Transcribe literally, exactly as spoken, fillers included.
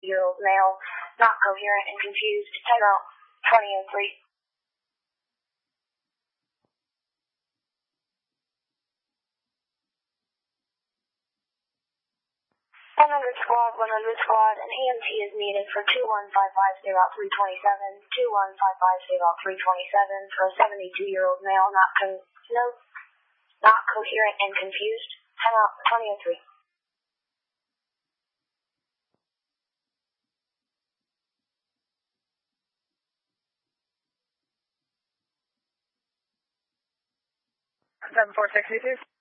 seventy-two-year-old male, not coherent and confused. Timeout, twenty oh three. one hundred squad, one hundred squad, an E M T is needed for two one five five, stay about three twenty-seven, two one five five, stay about three twenty-seven, for a seventy-two-year-old male, not con- no, not coherent and confused. Timeout, twenty oh three. seven four six two two.